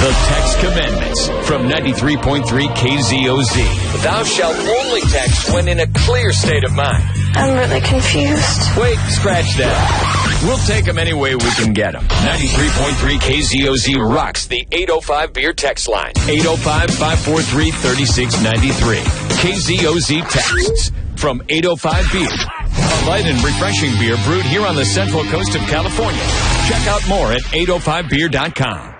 The Text Commandments from 93.3 KZOZ. Thou shalt only text when in a clear state of mind. I'm really confused. Wait, scratch that. We'll take them any way we can get them. 93.3 KZOZ rocks the 805 Beer text line. 805-543-3693. KZOZ texts from 805 Beer. A light and refreshing beer brewed here on the Central Coast of California. Check out more at 805beer.com.